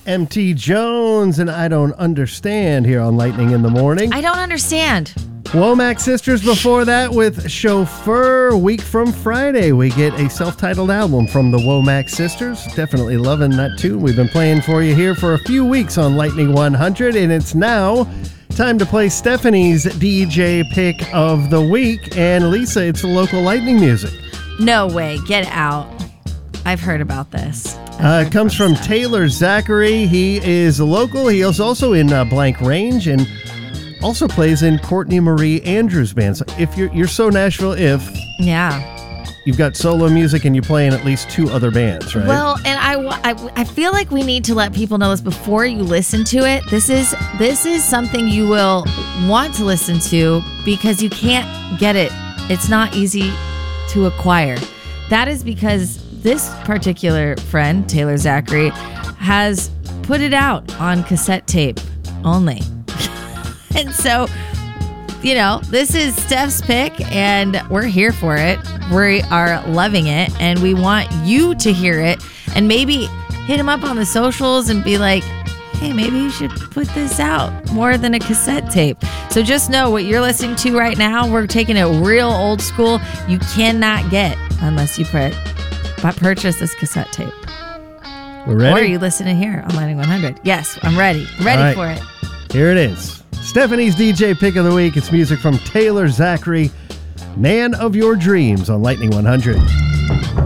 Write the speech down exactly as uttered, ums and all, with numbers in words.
M T Jones and I Don't Understand here on Lightning in the Morning. I don't understand. Womack Sisters before that with Chauffeur. A week from Friday, we get a self-titled album from the Womack Sisters. Definitely loving that tune. We've been playing for you here for a few weeks on Lightning one hundred, and it's now time to play Stephanie's D J pick of the week. And Lisa, it's local Lightning music. No way. Get out. I've heard about this. Uh, it comes from Taylor Zachary. He is local. He is also in uh, Blank Range and also plays in Courtney Marie Andrews' band. So if you're you're so Nashville, if yeah, you've got solo music and you play in at least two other bands, right? Well, and I, I, I feel like we need to let people know this before you listen to it. This is this is something you will want to listen to because you can't get it. It's not easy to acquire. That is because this particular friend, Taylor Zachary, has put it out on cassette tape only. And so, you know, this is Steph's pick, and we're here for it. We are loving it, and we want you to hear it. And maybe hit him up on the socials and be like, hey, maybe you should put this out more than a cassette tape. So just know what you're listening to right now, we're taking it real old school. You cannot get unless you put, purchase this cassette tape. We're ready? Or you listen to here on Lightning one hundred. Yes, I'm ready. Ready right. for it. Here it is. Stephanie's D J pick of the week. It's music from Taylor Zachary, Man of Your Dreams on Lightning one hundred.